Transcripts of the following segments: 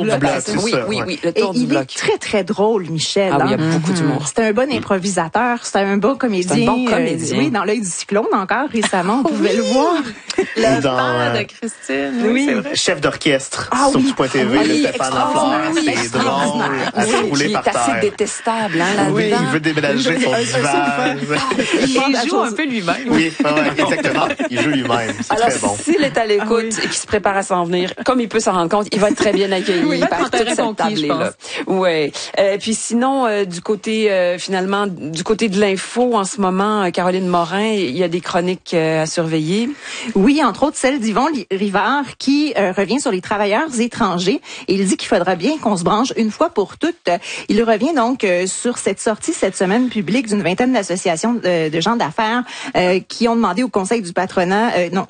du bloc. Oui, le tour du bloc. Il est très, très drôle, Michel. Ah oui, il y a beaucoup d'humour. C'est un bon improvisateur, c'est un bon comédien. C'est un bon comédien. Oui, dans l'œil du cyclone encore récemment, on pouvait le voir. Le père de Christine. Oui, c'est vrai. Chef d'orchestre sur oui. Point.tv, le Stéphane Lafleur. C'est drôle. Il roulé par terre. Il est assez détestable, hein, là-dedans. Oui, il veut déménager son divan. Il joue un peu lui-même. Oui, exactement. Il joue lui-même. C'est alors, très bon. s'il est à l'écoute et qu'il se prépare à s'en venir, comme il peut s'en rendre compte, il va être très bien accueilli par toute cette tablée-là. Ouais. Puis sinon, du côté finalement, du côté de l'info en ce moment, Caroline Morin, il y a des chroniques à surveiller. Oui, entre autres celle d'Yvon Rivard qui revient sur les travailleurs étrangers et il dit qu'il faudra bien qu'on se branche une fois pour toutes. Il revient donc sur cette sortie cette semaine publique d'une vingtaine d'associations de gens d'affaires qui ont demandé au Conseil du patronat,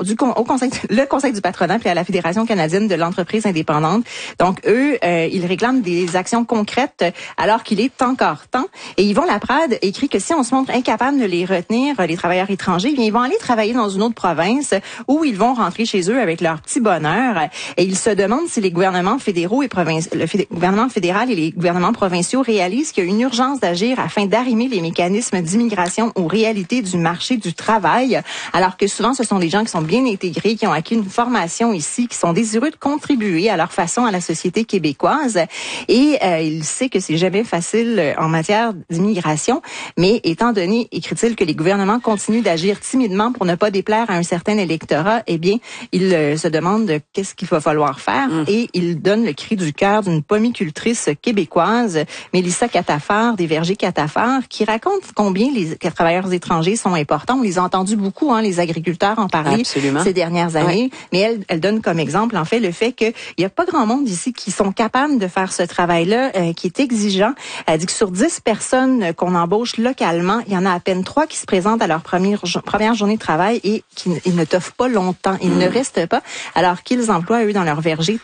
le Conseil du patronat puis à la Fédération canadienne de l'entreprise indépendante. Donc eux, ils réclament des actions concrètes alors qu'il est encore temps. Et Yvon Laprade écrit que si on se montre incapable de les retenir, les travailleurs étrangers, bien, ils vont aller travailler dans une autre province où ils vont rentrer chez eux avec leur petit bonheur. Et ils se demandent si les gouvernements fédéraux et le gouvernement fédéral et les gouvernements provinciaux réalisent qu'il y a une urgence d'agir afin d'arrimer les mécanismes d'immigration aux réalités du marché du travail, alors que souvent ce sont des gens qui sont bien intégrés, qui ont acquis une formation ici, qui sont désireux de contribuer à leur façon à la société québécoise. Et il sait que c'est jamais facile en matière d'immigration, mais étant donné, écrit-il, que les gouvernements continuent d'agir timidement pour ne pas déplaire à un certain électorat, eh bien, il se demande qu'est-ce qu'il va falloir faire et il donne le cri du cœur d'une pomicultrice québécoise, Mélissa Catafard, des Vergers Catafard, qui raconte combien les travailleurs étrangers sont importants. On les a entendus beaucoup, les agriculteurs en parler ces dernières années, mais elle donne comme exemple, en fait, le fait qu'il n'y a pas grand monde ici qui sont capables de faire ce travail-là, qui est exigeant. Elle dit que sur 10 personnes qu'on embauche localement, il y en a à peine 3 qui se présentent à leur première journée de travail et qui ne t'offrent pas longtemps. Ils ne restent pas, alors qu'ils emploient, eux, dans leur verger,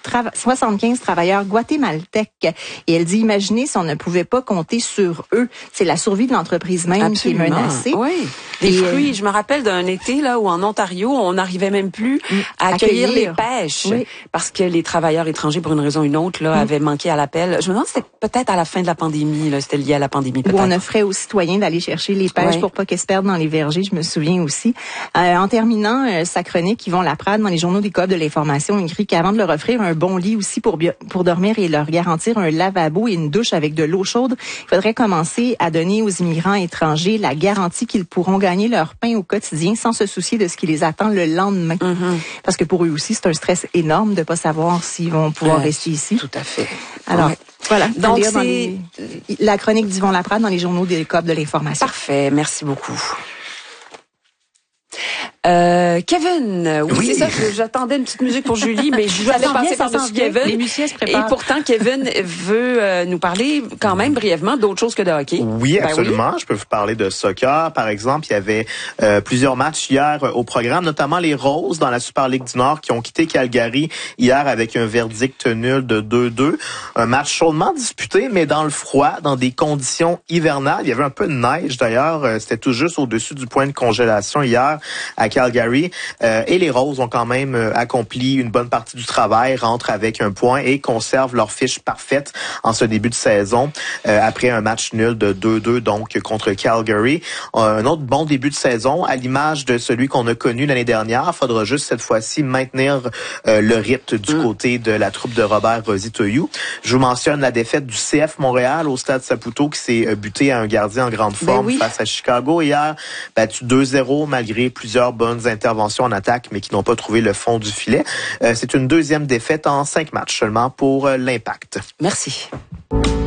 75 travailleurs guatémaltèques. Et elle dit, imaginez si on ne pouvait pas compter sur eux. C'est la survie de l'entreprise même qui est menacée. Oui. Des fruits. Je me rappelle d'un été, là, où en Ontario, on n'arrivait même plus à accueillir les pêches. Oui. Parce que les travailleurs étrangers, pour une raison ou une autre, là, avaient manqué à l'appel. Je me demande si c'était peut-être à la fin de la pandémie, là. C'était lié à la pandémie, peut-être. Où on offrait aux citoyens d'aller chercher les pêches pour pas qu'elles se perdent dans les vergers, je me souviens aussi. En terminant sa chronique, Yvon Laprade, dans les journaux des Coop de l'information, écrit qu'avant de leur offrir un bon lit aussi pour dormir et leur garantir un lavabo et une douche avec de l'eau chaude, il faudrait commencer à donner aux immigrants étrangers la garantie qu'ils pourront gagner leur pain au quotidien sans se soucier de ce qui les attend le lendemain. Parce que pour eux aussi, c'est un stress énorme de pas savoir s'ils vont pouvoir rester ici. Tout à fait. Alors, voilà. Donc, c'est la chronique d'Yvon Laprade dans les journaux des Coop de l'information. Parfait. Merci beaucoup. Kevin, oui, c'est ça. J'attendais une petite musique pour Julie, mais je allais passer par-dessus Kevin. Les musiciens se préparent. Et pourtant, Kevin veut nous parler quand même brièvement d'autre chose que de hockey. Oui, absolument. Je peux vous parler de soccer. Par exemple, il y avait plusieurs matchs hier au programme, notamment les Roses dans la Super Ligue du Nord qui ont quitté Calgary hier avec un verdict nul de 2-2. Un match chaudement disputé, mais dans le froid, dans des conditions hivernales. Il y avait un peu de neige d'ailleurs. C'était tout juste au-dessus du point de congélation hier à Calgary. Et les Roses ont quand même accompli une bonne partie du travail, rentrent avec un point et conservent leur fiche parfaite en ce début de saison après un match nul de 2-2 donc contre Calgary. Un autre bon début de saison à l'image de celui qu'on a connu l'année dernière. Il faudra juste cette fois-ci maintenir le rythme du côté de la troupe de Robert Rositoyou. Je vous mentionne la défaite du CF Montréal au Stade Saputo qui s'est buté à un gardien en grande forme face à Chicago hier, battu 2-0 malgré plusieurs bonnes interventions en attaque, mais qui n'ont pas trouvé le fond du filet. C'est une deuxième défaite en 5 matchs seulement pour l'Impact. Merci.